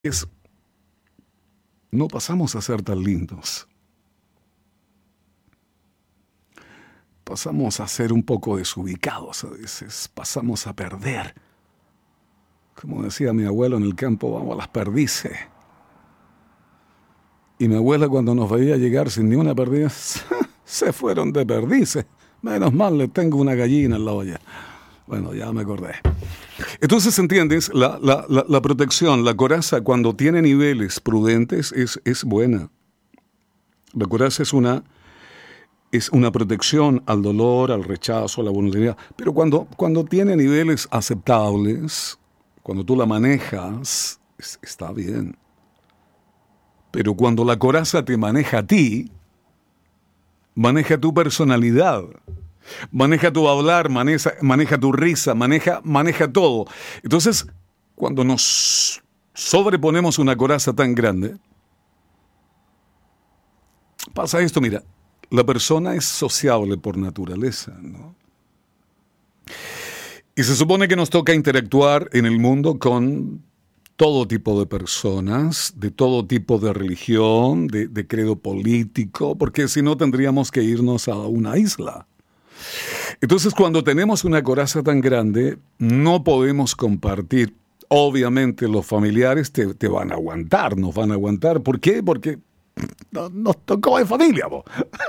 no pasamos a ser tan lindos. Pasamos a ser un poco desubicados a veces, pasamos a perder. Como decía mi abuelo en el campo, vamos a las perdices. Y mi abuela cuando nos veía llegar sin ni una perdiz, se fueron de perdices. Menos mal, le tengo una gallina en la olla. Bueno, ya me acordé. Entonces, ¿entiendes? La protección, la coraza, cuando tiene niveles prudentes, es buena. La coraza es una protección al dolor, al rechazo, a la vulnerabilidad. Pero cuando tiene niveles aceptables, cuando tú la manejas, está bien. Pero cuando la coraza te maneja a ti, maneja tu personalidad, maneja tu hablar, maneja tu risa, maneja todo. Entonces, cuando nos sobreponemos una coraza tan grande, pasa esto, mira, la persona es sociable por naturaleza, ¿no? Y se supone que nos toca interactuar en el mundo con todo tipo de personas, de todo tipo de religión, de credo político, porque si no tendríamos que irnos a una isla. Entonces, cuando tenemos una coraza tan grande, no podemos compartir. Obviamente los familiares te van a aguantar, nos van a aguantar. ¿Por qué? Porque nos tocó de familia, po.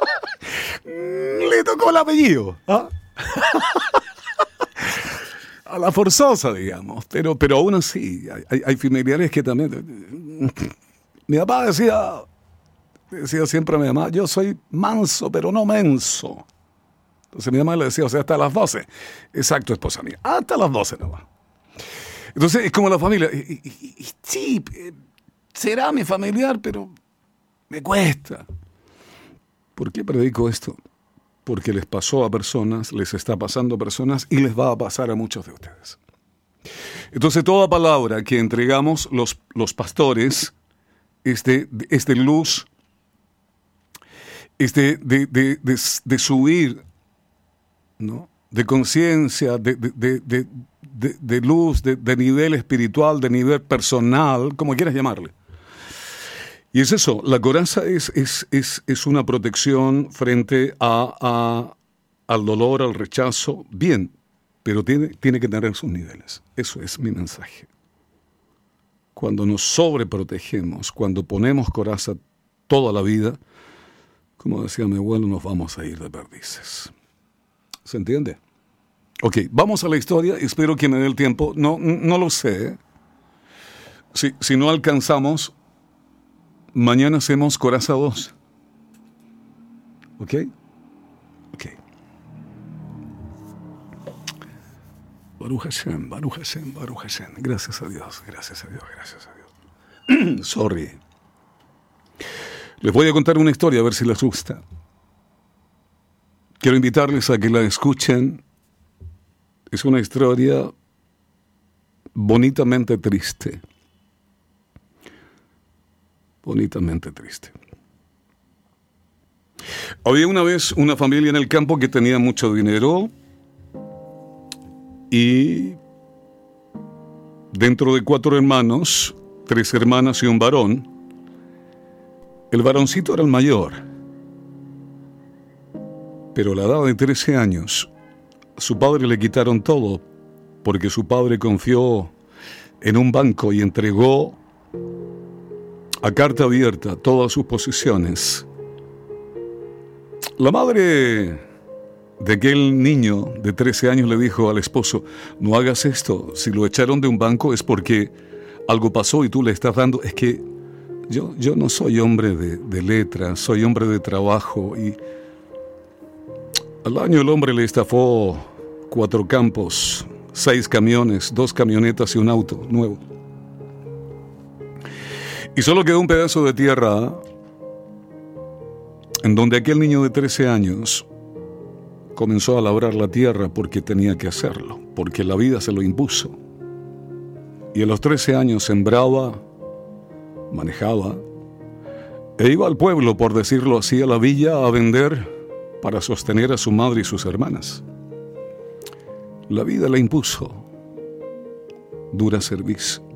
Le tocó el apellido, ¿ah? A la forzosa, digamos, pero aún así, hay familiares que también... Mi papá decía siempre a mi mamá, yo soy manso, pero no menso. Entonces mi mamá le decía, o sea, hasta las 12. Exacto, esposa mía, hasta las 12 nomás. Entonces es como la familia, y sí, será mi familiar, pero me cuesta. ¿Por qué predico esto? Porque les pasó a personas, les está pasando a personas y les va a pasar a muchos de ustedes. Entonces toda palabra que entregamos los pastores es de luz, de subir, ¿no? De conciencia, de luz, de nivel espiritual, de nivel personal, como quieras llamarle. Y es eso, la coraza es una protección frente al dolor, al rechazo, bien, pero tiene que tener sus niveles. Eso es mi mensaje. Cuando nos sobreprotegemos, cuando ponemos coraza toda la vida, como decía mi abuelo, nos vamos a ir de perdices. ¿Se entiende? Ok, vamos a la historia, espero que me dé el tiempo. No lo sé. Si no alcanzamos... Mañana hacemos coraza 2. ¿Ok? Ok. Baruch Hashem, Baruch Hashem, Baruch Hashem. Gracias a Dios, gracias a Dios, gracias a Dios. Sorry. Les voy a contar una historia a ver si les gusta. Quiero invitarles a que la escuchen. Es una historia bonitamente triste. Bonitamente triste. Había una vez una familia en el campo que tenía mucho dinero y dentro de 4 hermanos, 3 hermanas y un varón, el varoncito era el mayor, pero a la edad de 13 años, a su padre le quitaron todo porque su padre confió en un banco y entregó a carta abierta todas sus posesiones. La madre de aquel niño de 13 años le dijo al esposo, no hagas esto, si lo echaron de un banco es porque algo pasó y tú le estás dando, es que yo no soy hombre de letras, soy hombre de trabajo. Y al año el hombre le estafó 4 campos, 6 camiones, 2 camionetas y un auto nuevo. Y solo quedó un pedazo de tierra en donde aquel niño de 13 años comenzó a labrar la tierra porque tenía que hacerlo, porque la vida se lo impuso. Y a los 13 años sembraba, manejaba, e iba al pueblo, por decirlo así, a la villa a vender para sostener a su madre y sus hermanas. La vida le impuso dura cerviz.